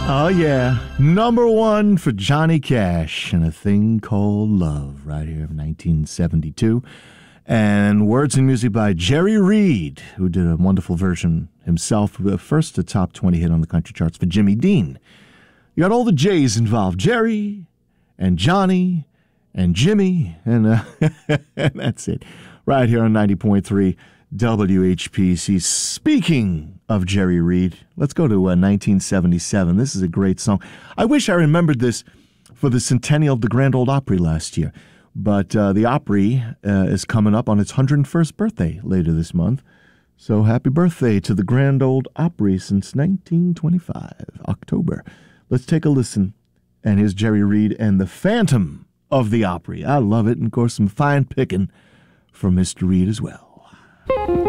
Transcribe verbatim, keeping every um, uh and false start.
Oh, yeah. Number one for Johnny Cash and A Thing Called Love, right here in nineteen seventy-two. And words and music by Jerry Reed, who did a wonderful version himself, first a top twenty hit on the country charts for Jimmy Dean. You got all the J's involved, Jerry and Johnny and Jimmy, and, uh, and that's it, right here on ninety point three W H P C. Speaking of Jerry Reed, let's go to uh, nineteen seventy-seven. This is a great song. I wish I remembered this for the centennial of the Grand Ole Opry last year, but uh, the Opry uh, is coming up on its one hundred first birthday later this month. So happy birthday to the Grand Ole Opry since nineteen twenty-five, October. Let's take a listen. And here's Jerry Reed and the Phantom of the Opry. I love it, and of course some fine picking from Mister Reed as well.